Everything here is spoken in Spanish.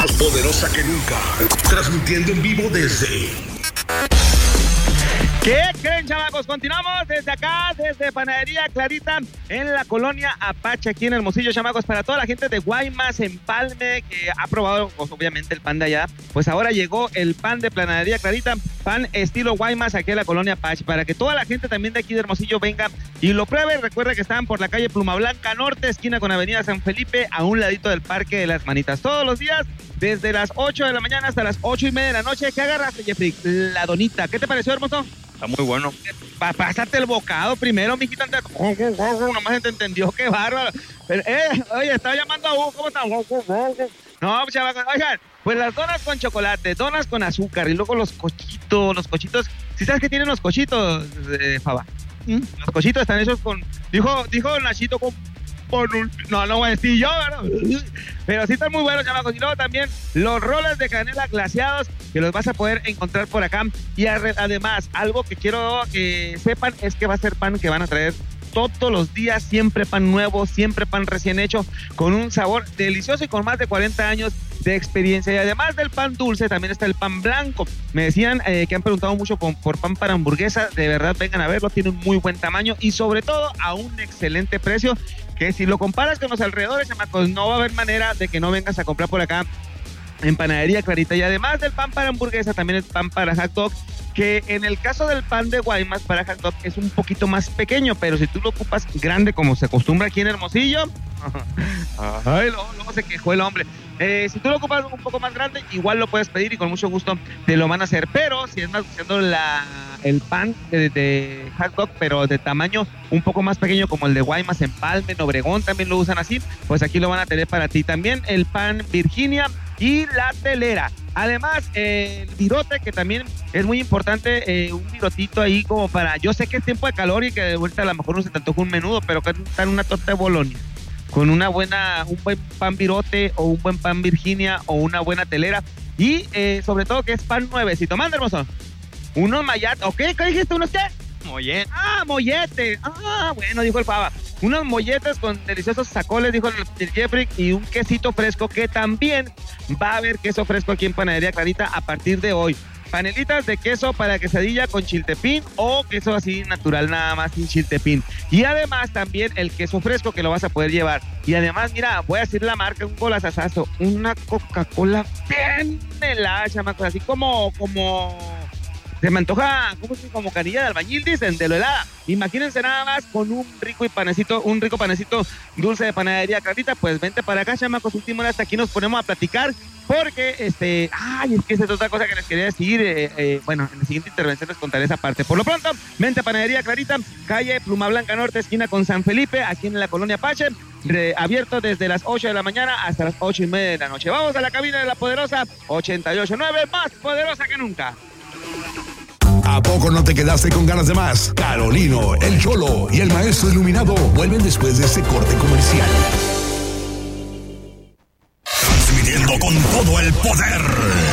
Más poderosa que nunca. Transmitiendo en vivo desde... ¿Qué creen, chamacos? Continuamos desde acá, desde Panadería Clarita, en la colonia Apache, aquí en Hermosillo, chamacos. Para toda la gente de Guaymas, Empalme, que ha probado, pues, obviamente, el pan de allá, pues ahora llegó el pan de Panadería Clarita, pan estilo Guaymas, aquí en la colonia Apache, para que toda la gente también de aquí de Hermosillo venga y lo pruebe. Recuerda que están por la calle Pluma Blanca Norte, esquina con Avenida San Felipe, a un ladito del Parque de las Manitas. Todos los días, desde las 8 de la mañana hasta las 8:30 de la noche. ¿Qué agarraste, Jeffrey? La donita. ¿Qué te pareció, hermoso? Está muy bueno. Pásate el bocado primero, mijito. Nomás te entendió, qué bárbaro. Pero, oye, estaba llamando a Hugo, ¿cómo está? No, chavos, oigan, pues las donas con chocolate, donas con azúcar y luego los cochitos. ¿Sí sabes qué tienen los cochitos, Faba? Los cochitos están hechos con, dijo Nachito, no voy a decir yo, ¿verdad? Pero sí están muy buenos, chamacos. Y luego también los roles de canela glaseados, que los vas a poder encontrar por acá. Y además, algo que quiero que sepan es que va a ser pan que van a traer todos los días, siempre pan nuevo, siempre pan recién hecho, con un sabor delicioso y con más de 40 años de experiencia. Y además del pan dulce, también está el pan blanco. Me decían que han preguntado mucho por pan para hamburguesa. De verdad, vengan a verlo, tiene un muy buen tamaño y sobre todo a un excelente precio, que si lo comparas con los alrededores, chamacos, no va a haber manera de que no vengas a comprar por acá en Panadería Clarita. Y además del pan para hamburguesa, también el pan para hot dog, que en el caso del pan de Guaymas para hot dog es un poquito más pequeño, pero si tú lo ocupas grande como se acostumbra aquí en Hermosillo, ay, luego se quejó el hombre. Si tú lo ocupas un poco más grande, igual lo puedes pedir y con mucho gusto te lo van a hacer. Pero si es más buscando el pan de hot dog, pero de tamaño un poco más pequeño como el de Guaymas, Empalme, en Obregón también lo usan así, pues aquí lo van a tener para ti. También el pan Virginia y la telera. Además, el virote, que también es muy importante, un virotito ahí como para, yo sé que es tiempo de calor y que de vuelta a lo mejor no se te antoja un menudo, pero que están una torta de Bolonia con un buen pan virote o un buen pan Virginia o una buena telera y sobre todo que es pan nuevecito. Manda, hermoso. Unos mayates, ¿ok? ¿Qué dijiste? ¿Unos qué? Molletes. Molletes. Bueno, dijo el Faba. Unos molletes con deliciosos sacoles, dijo el Jeffrey, y un quesito fresco, que también va a haber queso fresco aquí en Panadería Clarita a partir de hoy. Panelitas de queso para quesadilla con chiltepín o queso así natural nada más sin chiltepín. Y además también el queso fresco que lo vas a poder llevar. Y además, mira, voy a decir la marca, un colazazazo, una Coca-Cola bien helada, chamacos, así como se me antoja como canilla de albañil, dicen, de lo helada. Imagínense nada más con un rico panecito dulce de Panadería Clarita. Pues vente para acá, chamacos, última hora, hasta aquí nos ponemos a platicar, porque es que esa es otra cosa que les quería decir. Bueno, en la siguiente intervención les contaré esa parte. Por lo pronto, vente a Panadería Clarita, calle Pluma Blanca Norte, esquina con San Felipe, aquí en la colonia Apache, abierto desde las 8 de la mañana hasta las 8:30 de la noche. Vamos a la cabina de la poderosa 88.9, más poderosa que nunca. ¿A poco no te quedaste con ganas de más? Carolino, el Cholo y el Maestro Iluminado vuelven después de este corte comercial. Transmitiendo con todo el poder.